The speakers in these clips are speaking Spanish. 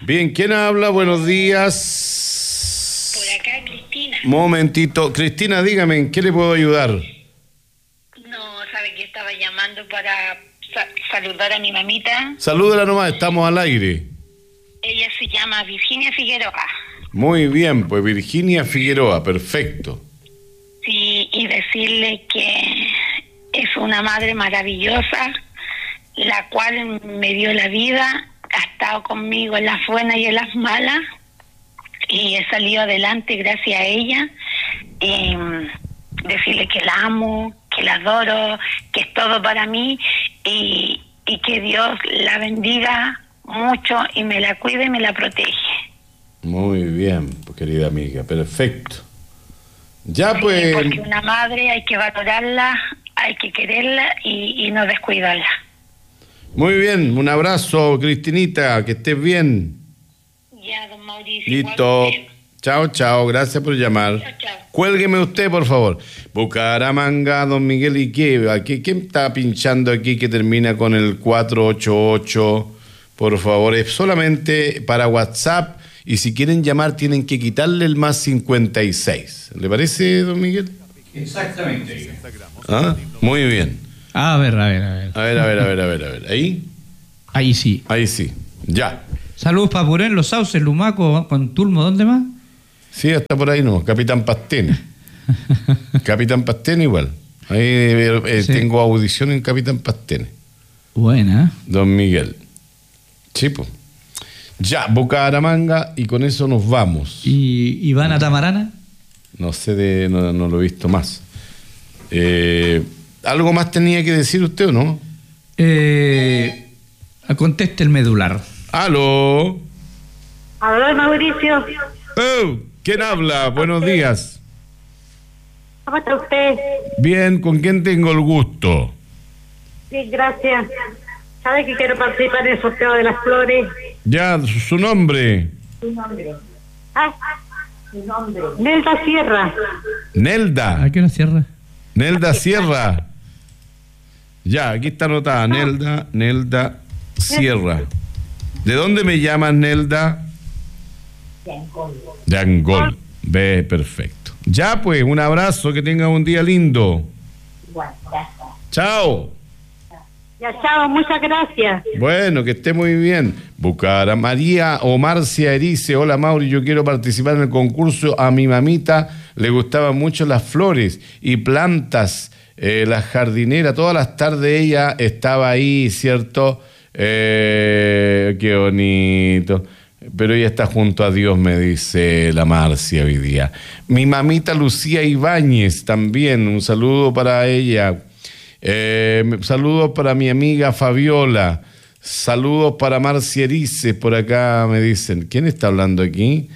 Bien, ¿quién habla? Buenos días. Por acá, Cristina. Momentito. Cristina, dígame, ¿en qué le puedo ayudar? No, sabe que estaba llamando para saludar a mi mamita. Salúdela nomás, estamos al aire. Ella se llama Virginia Figueroa. Muy bien, pues Virginia Figueroa, perfecto. Sí, y decirle que es una madre maravillosa, la cual me dio la vida, ha estado conmigo en las buenas y en las malas, y he salido adelante gracias a ella. Decirle que la amo, que la adoro, que es todo para mí, y que Dios la bendiga mucho y me la cuide y me la protege. Muy bien, querida amiga, perfecto. Ya Sí, pues... porque una madre hay que valorarla, hay que quererla y no descuidarla. Muy bien, un abrazo, Cristinita, que estés bien. Ya, don Mauricio. Listo. Chao, chao, gracias por llamar. Chao, chao. Cuélgueme usted, por favor. Bucaramanga, don Miguel, ¿y qué? ¿Quién está pinchando aquí que termina con el 488? Por favor, es solamente para WhatsApp, y si quieren llamar tienen que quitarle el más 56. ¿Le parece, don Miguel? Exactamente. ¿Ah? Muy bien. A ver. A ver. ¿Ahí? Ahí sí. Ahí sí. Ya. Saludos para Purén, Los Sauces, Lumaco, Contulmo, ¿dónde más? Sí, hasta por ahí no. Capitán Pastene. Capitán Pastene igual. Ahí Sí. tengo audición en Capitán Pastene. Buena. Don Miguel. Sí, pues. Ya, Bucaramanga, y con eso nos vamos. ¿Y Ivana Tamarana? No sé, no lo he visto más. ¿Algo más tenía que decir usted o no? Conteste el medular. ¡Aló! Aló, Mauricio. Oh, ¿quién habla? Buenos días. ¿Cómo está usted? Bien, ¿con quién tengo el gusto? Sí, gracias. ¿Sabe que quiero participar en el sorteo de las flores? Ya, su nombre. Ah, Nelda Sierra. Nelda. ¿A qué hora cierra? Nelda Sierra. Ya, aquí está anotada. Nelda Sierra. ¿De dónde me llamas, Nelda? De Angol. Ve, perfecto. Ya, pues, un abrazo, que tenga un día lindo. Chao. Ya, chao, muchas gracias. Bueno, que esté muy bien. María o Marcia Erice. Hola, Mauri, yo quiero participar en el concurso. A mi mamita le gustaban mucho las flores y plantas, la jardinera. Todas las tardes ella estaba ahí, ¿cierto? Qué bonito. Pero ella está junto a Dios, me dice la Marcia hoy día. Mi mamita Lucía Ibáñez también, un saludo para ella. Saludos para mi amiga Fabiola. Saludos para Marcia Erice, por acá me dicen. ¿Quién está hablando aquí?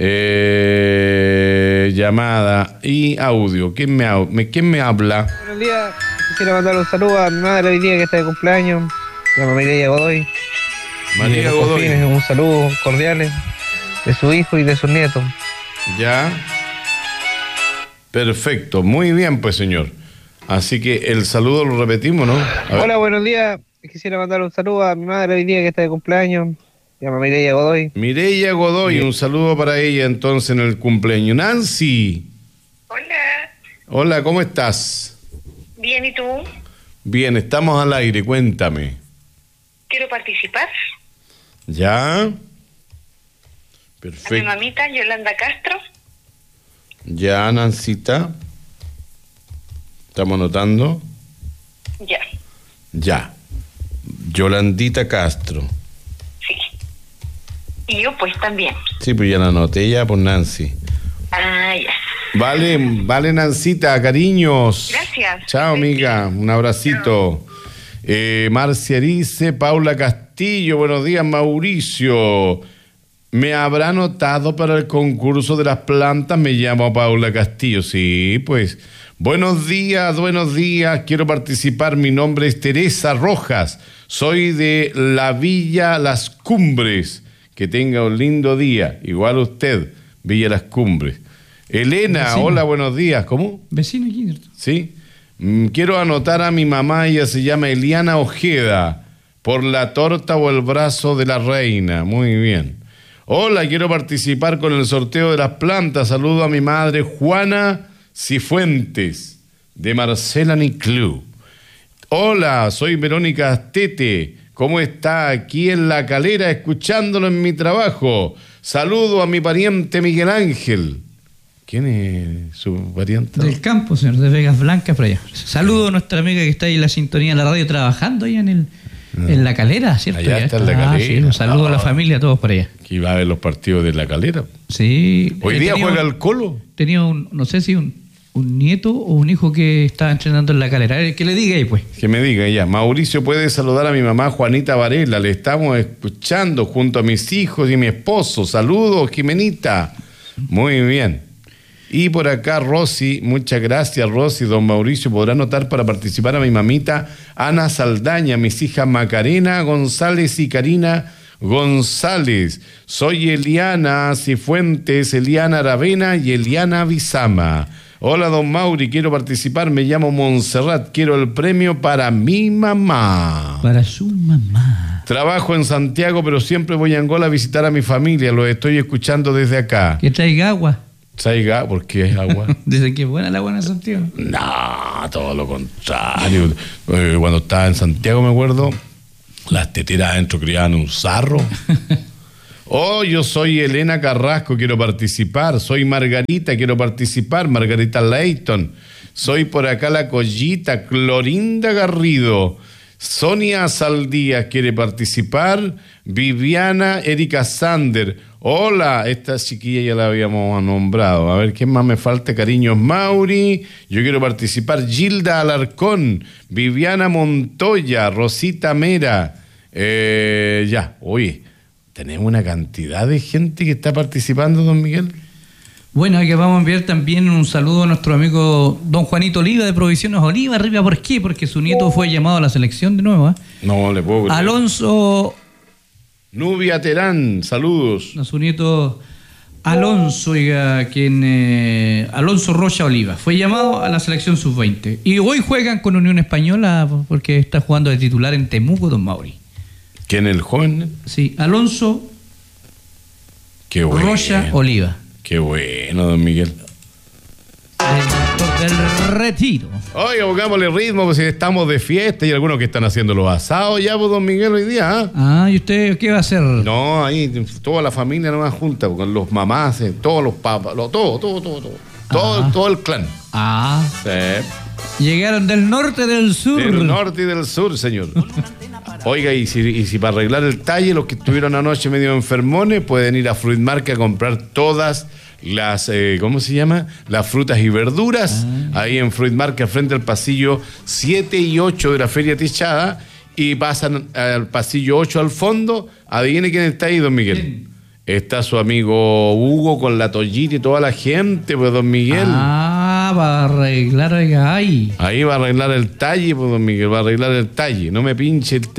Llamada y audio. ¿Quién me habla? Buenos días, quisiera mandar un saludo a mi madre hoy día que está de cumpleaños, se llama Mireya Godoy. María Y Godoy. Confines, un saludo cordial de su hijo y de sus nietos. Ya. Perfecto, muy bien pues, señor. Así que el saludo lo repetimos, ¿no? A ver. Hola, buenos días, quisiera mandar un saludo a mi madre hoy día que está de cumpleaños, se llama Mireya Godoy. Mireya Godoy, un saludo para ella entonces en el cumpleaños. Nancy. Hola. Hola, ¿cómo estás? Bien, ¿y tú? Bien, estamos al aire, cuéntame. Quiero participar. ¿Ya? A mi Perfecto. mamita, Yolanda Castro. Ya, Nancita. ¿Estamos anotando? Ya, Ya. Yolandita Castro. sí. Y yo pues también. Sí, pues ya la anoté ya por Nancy. Ah, ya. Vale, Nancita, cariños. Gracias. Chao, amiga, un abracito. Marcia Erice, Paula Castillo, buenos días, Mauricio. ¿Me habrá anotado para el concurso de las plantas? Me llamo Paula Castillo. Sí, pues. Buenos días, quiero participar. Mi nombre es Teresa Rojas. Soy de la Villa Las Cumbres. Que tenga un lindo día. Igual usted, Villa Las Cumbres. Elena, Vecina. hola, buenos días. ¿Cómo? Vecino aquí, ¿cierto? Sí. Quiero anotar a mi mamá, ella se llama Eliana Ojeda, por la torta o el brazo de la reina. Muy bien. Hola, quiero participar con el sorteo de las plantas. Saludo a mi madre Juana Cifuentes, de Marcela Niclú. Hola, soy Verónica Astete. ¿Cómo está? Aquí en La Calera, escuchándolo en mi trabajo. Saludo a mi pariente Miguel Ángel. ¿Quién es su pariente? Del campo, señor, de Vegas Blancas, por allá. Saludo a nuestra amiga que está ahí en la sintonía de la radio trabajando allá en La Calera, ¿cierto? Allá está en La Calera. Sí, un saludo a la familia, a todos por allá. Que iba a ver los partidos de La Calera. Sí. Hoy día juega el Colo. Tenía no sé si un nieto o un hijo que estaba entrenando en La Calera. Que le diga ahí, pues. Que me diga ella. Mauricio puede saludar a mi mamá Juanita Varela. Le estamos escuchando junto a mis hijos y mi esposo. Saludos, Jimenita. Muy bien. Y por acá Rosy, muchas gracias Rosy. Don Mauricio podrá anotar para participar a mi mamita Ana Saldaña, mis hijas Macarena González y Karina González. Soy Eliana Cifuentes, Eliana Aravena y Eliana Bizama. Hola don Mauri, quiero participar, me llamo Montserrat, quiero el premio para mi mamá. Para su mamá. Trabajo en Santiago, pero siempre voy a Angola a visitar a mi familia, los estoy escuchando desde acá. Que traiga agua. ¿Traiga? ¿Por qué es agua? Dicen que es buena el agua en Santiago. No, todo lo contrario. Cuando estaba en Santiago, me acuerdo, las teteras adentro criaban un sarro. Oh, yo soy Elena Carrasco, quiero participar. Soy Margarita, quiero participar. Margarita Leighton. Soy por acá la Collita, Clorinda Garrido. Sonia Saldías quiere participar. Viviana Erika Sander. Hola, esta chiquilla ya la habíamos nombrado. A ver, ¿quién más me falta? Cariños Mauri. Yo quiero participar. Gilda Alarcón. Viviana Montoya. Rosita Mera. Ya, oye, tenemos una cantidad de gente que está participando, don Miguel. Bueno, que vamos a enviar también un saludo a nuestro amigo don Juanito Oliva de Provisiones Oliva. Arriba, ¿por qué? Porque su nieto fue llamado a la selección de nuevo. No le puedo creer. Alonso... Nubia Terán, saludos. A su nieto Alonso, Alonso Rocha Oliva. Fue llamado a la selección sub-20. Y hoy juegan con Unión Española porque está jugando de titular en Temuco, don Mauri. ¿Quién el joven? Sí, Alonso Qué bueno. Rocha Oliva. Qué bueno, don Miguel. Del Retiro. Oye, pongámosle ritmo, pues si estamos de fiesta y algunos que están haciendo los asados ya, pues don Miguel, hoy día. ¿Y usted qué va a hacer? No, ahí toda la familia no va junta, con los mamás, todos los papas, todo el clan. Sí. Llegaron del norte y del sur. Del norte y del sur, señor. Oiga, y si para arreglar el talle, los que estuvieron anoche medio enfermones, pueden ir a Fruit Market a comprar todas las, ¿cómo se llama? Las frutas y verduras, ahí en Fruit Market, frente al pasillo 7 y 8 de la Feria Techada, y pasan al pasillo 8 al fondo. Adivine quién está ahí, don Miguel. ¿Quién? Está su amigo Hugo con la toallita y toda la gente, pues, don Miguel. Va a arreglar, oiga, ahí. Ahí va a arreglar el talle, pues, don Miguel, va a arreglar el talle. No me pinche el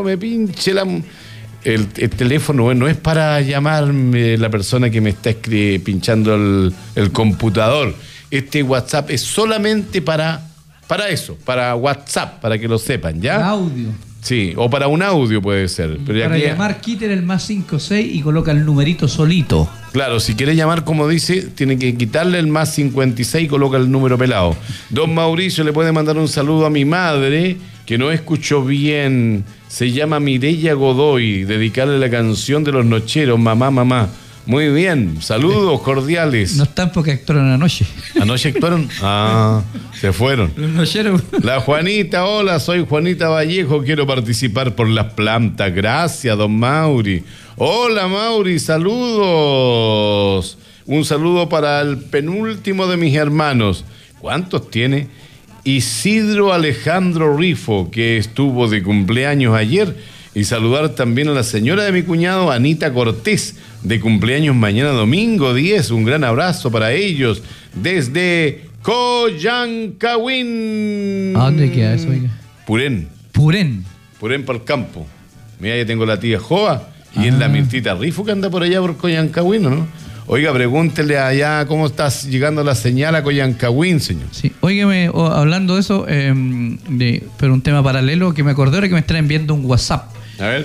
el teléfono, no es para llamarme la persona que me está pinchando el computador. Este WhatsApp es solamente para eso, para WhatsApp, para que lo sepan, ¿ya? Audio. Sí, o para un audio puede ser. Pero para llamar, quiten el +56 y coloca el numerito solito. Claro, si quiere llamar, como dice, tiene que quitarle el +56 y coloca el número pelado. Don Mauricio le puede mandar un saludo a mi madre, que no escuchó bien. Se llama Mireya Godoy. Dedicarle la canción de los nocheros, Mamá, Mamá. Muy bien, saludos cordiales. No están porque actuaron anoche. ¿Anoche actuaron? Se fueron. Los nocheros. La Juanita, hola, soy Juanita Vallejo, quiero participar por las plantas. Gracias, don Mauri. Hola, Mauri, saludos. Un saludo para el penúltimo de mis hermanos. ¿Cuántos tiene? Isidro Alejandro Rifo, que estuvo de cumpleaños ayer. Y saludar también a la señora de mi cuñado, Anita Cortés, de cumpleaños mañana domingo 10. Un gran abrazo para ellos desde Coyancahuín. ¿A dónde queda eso, oiga? Purén para el campo. Mira, ya tengo la tía Joa y es la Mirtita Rifo que anda por allá por Coyancahuín, ¿no? Oiga, pregúntele allá cómo está llegando la señal a Coyancahuín, señor. Sí, óigame, hablando de eso, pero un tema paralelo que me acordé ahora que me están enviando un WhatsApp. A ver.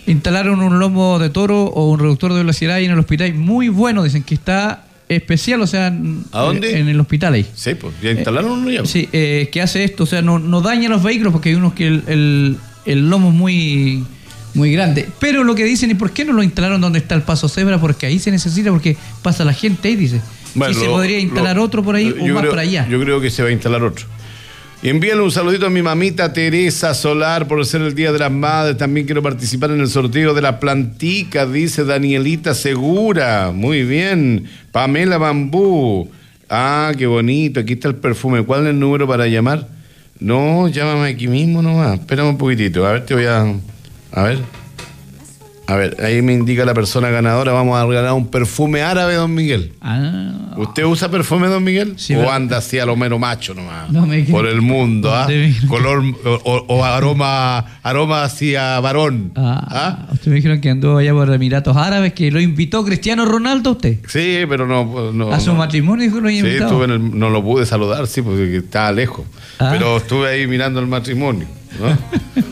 Instalaron un lomo de toro o un reductor de velocidad ahí en el hospital, muy bueno, dicen que está especial, o sea, ¿A dónde? En el hospital ahí. Sí, pues ya instalaron uno ya. Sí, que hace esto, o sea, no daña los vehículos porque hay unos que el lomo es muy grande. Pero lo que dicen es ¿por qué no lo instalaron donde está el paso cebra? Porque ahí se necesita, porque pasa la gente ahí, dice. Bueno, sí, se podría instalar otro por ahí o más para allá. Yo creo que se va a instalar otro. Y envíale un saludito a mi mamita Teresa Solar por ser el Día de las Madres. También quiero participar en el sorteo de la plantica, dice Danielita Segura. Muy bien. Pamela Bambú. Ah, qué bonito. Aquí está el perfume. ¿Cuál es el número para llamar? No, llámame aquí mismo nomás. Espérame un poquitito. A ver, te voy a... A ver, ahí me indica la persona ganadora. Vamos a regalar un perfume árabe, don Miguel. Ah. ¿Usted usa perfume, don Miguel? Sí, ¿O pero... anda así a lo menos macho nomás? No, por el mundo, ¿ah? Usted... Color o aroma así a varón. Usted me dijeron que andó allá por Emiratos Árabes, que lo invitó Cristiano Ronaldo a usted. Sí, pero no. A su matrimonio dijo lo Sí, no lo pude saludar, sí, porque estaba lejos. Pero estuve ahí mirando el matrimonio, ¿no?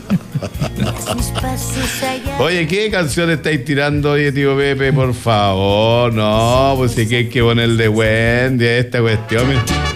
Oye, ¿qué canción estáis tirando hoy, tío Pepe? Por favor, no, pues sí que hay que ponerle Wendy a esta cuestión.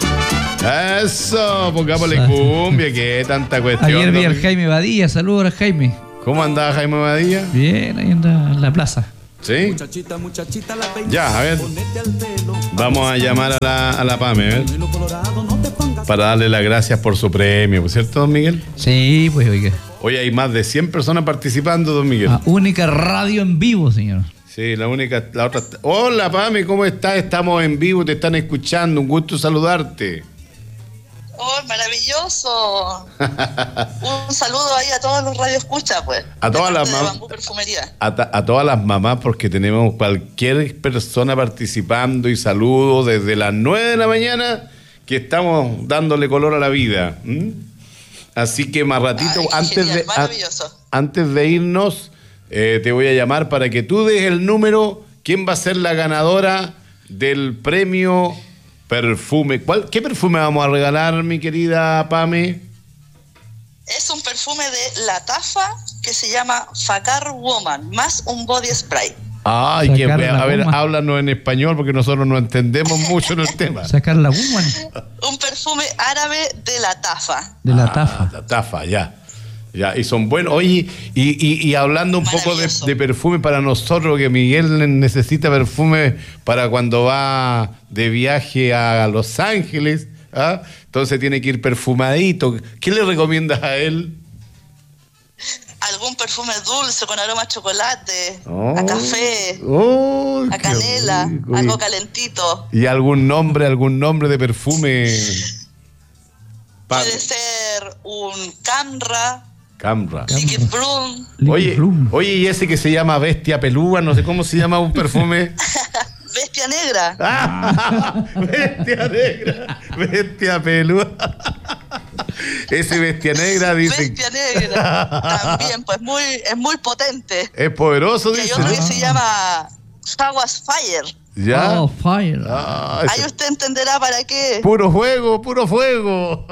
Eso, pongámosle cumbia, que tanta cuestión. Ayer vi al Jaime Badilla, saludos al Jaime. ¿Cómo andaba Jaime Badilla? Bien, ahí anda en la plaza. ¿Sí? Ya, a ver. Vamos a llamar a la Pame, a ver. Para darle las gracias por su premio, ¿cierto, don Miguel? Sí, pues oiga. Hoy hay más de 100 personas participando, don Miguel. Única radio en vivo, señor. Sí, la otra. Hola, Pame, ¿cómo estás? Estamos en vivo, te están escuchando. Un gusto saludarte. ¡Oh, maravilloso! Un saludo ahí a todos los radioescuchas, pues. A todas las mamás. A todas las mamás, porque tenemos cualquier persona participando y saludos desde las 9 de la mañana que estamos dándole color a la vida. Así que más ratito, antes de irnos, te voy a llamar para que tú des el número. ¿Quién va a ser la ganadora del premio perfume? ¿Qué perfume vamos a regalar, mi querida Pame? Es un perfume de La Tafa que se llama Facar Woman, más un body spray. Ay, a ver, háblanos en español porque nosotros no entendemos mucho en el tema. Sacar la woman. Un perfume árabe de La Tafa. De La Tafa. La Tafa, ya. Ya, y son buenos. Oye, y hablando un poco de perfume para nosotros, que Miguel necesita perfume para cuando va de viaje a Los Ángeles, ¿ah? Entonces tiene que ir perfumadito. ¿Qué le recomiendas a él? Algún perfume dulce con aroma a chocolate, a café, a canela, algo calentito. ¿Y algún nombre de perfume? Puede ser un Camra. Liquid Bloom. Oye, y ese que se llama Bestia Pelúa, no sé cómo se llama un perfume. Bestia Negra. Bestia Negra. Bestia Pelúa. Ese Bestia Negra dice. Bestia Negra. También, pues es muy potente. Es poderoso, dice. Y hay otro que se llama Jaguar's Fire. ¿Ya? Fire. Ahí usted entenderá para qué. Puro fuego. Puro fuego.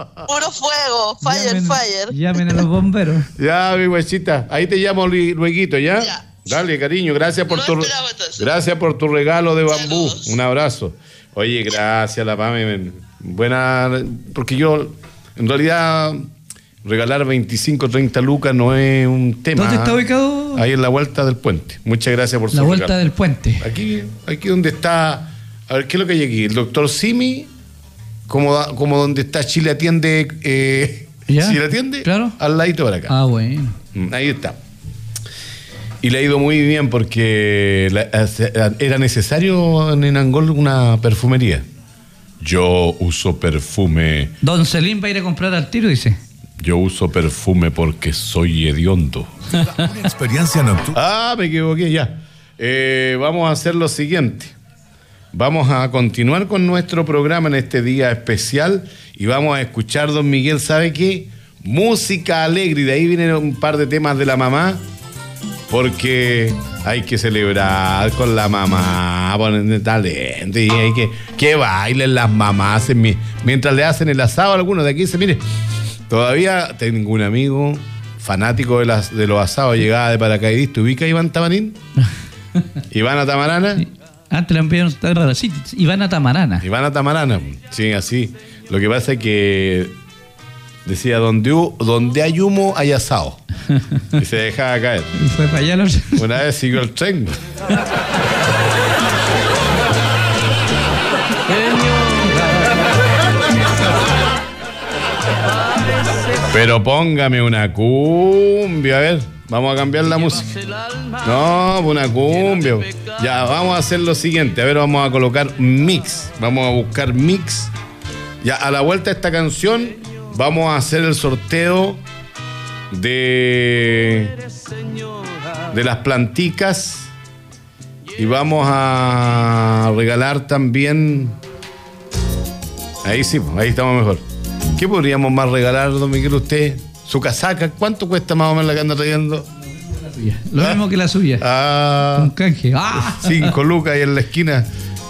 Fire. Llamen a los bomberos. Ya, mi guachita. Ahí te llamo lueguito, ¿ya? Dale, cariño. Gracias por tu regalo de bambú. Saludos. Un abrazo. Oye, gracias, la Pame. Buena, porque yo, en realidad, regalar 25, 30 lucas no es un tema. ¿Dónde está ubicado? Ahí en la vuelta del puente. Muchas gracias por su regalo. La vuelta del puente. Aquí donde está, a ver, ¿qué es lo que hay aquí? El doctor Simi, como donde está Chile Atiende, Chile Atiende, claro. Al ladito para acá. Bueno. Ahí está. Y le ha ido muy bien porque era necesario en Angol una perfumería. Yo uso perfume. Don Celín va a ir a comprar al tiro, dice. Yo uso perfume porque soy hediondo. Una experiencia nocturna. Me equivoqué ya. Vamos a hacer lo siguiente. Vamos a continuar con nuestro programa en este día especial y vamos a escuchar, don Miguel, ¿sabe qué? Música alegre, y de ahí vienen un par de temas de la mamá, porque hay que celebrar con la mamá, ponerle talento, y hay que bailen las mamás mientras le hacen el asado a algunos de aquí. Mire, todavía tengo un amigo fanático de los asados, llegaba de paracaidista. ¿Ubica a Iván Tamarín? ¿Ivana Tamarana? Antes le enviaron esta rara. Sí, Ivana Tamarana. Ivana Tamarana, sí, así. Lo que pasa es que decía, donde hay humo, hay asado. Y se dejaba caer. Y fue para allá. Una vez siguió el tren. Pero póngame una cumbia, a ver. Vamos a cambiar la música. No, una cumbia. Ya, vamos a hacer lo siguiente. A ver, vamos a colocar mix. Vamos a buscar mix. Ya, a la vuelta de esta canción, vamos a hacer el sorteo de las planticas. Y vamos a regalar también. Ahí sí, ahí estamos mejor. ¿Qué podríamos más regalar, don Miguel, usted? ¿Su casaca? ¿Cuánto cuesta más o menos la que anda trayendo? Lo mismo que la suya. Un canje. 5 lucas ahí en la esquina.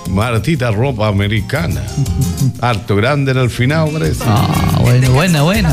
Martita, ropa americana. Harto grande era el final, parece. Buena.